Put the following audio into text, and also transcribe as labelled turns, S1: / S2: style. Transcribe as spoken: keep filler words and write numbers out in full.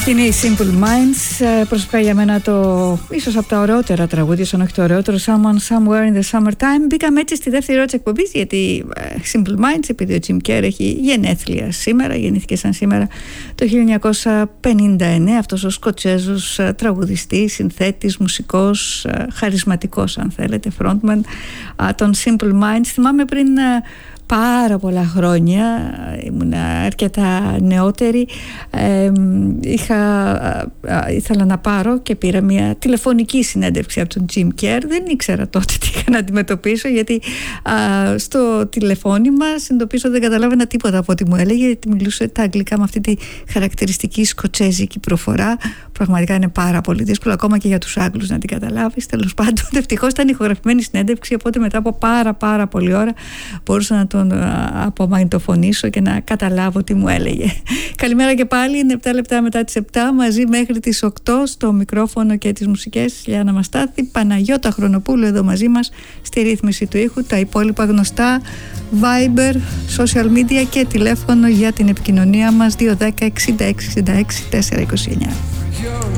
S1: Αυτή είναι η Simple Minds. Προσωπικά για μένα το ίσως από τα ωραιότερα τραγούδια, αν όχι το ωραιότερο, Someone Somewhere in the Summertime. Μπήκαμε έτσι στη δεύτερη ώρα της εκπομπής, γιατί Simple Minds, επειδή ο Jim Kerr έχει γενέθλια σήμερα, γεννήθηκε σαν σήμερα το χίλια εννιακόσια πενήντα εννέα, αυτός ο Σκοτσέζος τραγουδιστής, συνθέτης, μουσικός, χαρισματικός αν θέλετε, frontman των Simple Minds. Θυμάμαι πριν πάρα πολλά χρόνια, ήμουν αρκετά νεότερη, ε, είχα, ήθελα να πάρω και πήρα μια τηλεφωνική συνέντευξη από τον Jim Kerr. Δεν ήξερα τότε τι είχα να αντιμετωπίσω, γιατί α, στο τηλεφώνημα συνειδητοποίησα δεν καταλάβαινα τίποτα από ό,τι μου έλεγε, γιατί μιλούσε τα αγγλικά με αυτή τη χαρακτηριστική σκοτσέζικη προφορά. Πραγματικά είναι πάρα πολύ δύσκολο ακόμα και για τους Άγγλους να την καταλάβεις. Τέλος πάντων, ευτυχώς ήταν ηχογραφημένη συνέντευξη, οπότε μετά από πάρα πάρα πολλή ώρα μπορούσα να τον απομαγνητοφωνήσω και να καταλάβω τι μου έλεγε. Καλημέρα και πάλι, είναι επτά λεπτά μετά τις επτά, μαζί μέχρι τις οκτώ στο μικρόφωνο και τις μουσικές Λιάννα Μαστάθη, Παναγιώτα Χρονοπούλου εδώ μαζί μας στη ρύθμιση του ήχου, τα υπόλοιπα γνωστά Viber, social media και τηλέφωνο για την επικοινωνία μας δύο ένα μηδέν εξήντα έξι εξήντα έξι τετρακόσια είκοσι εννέα.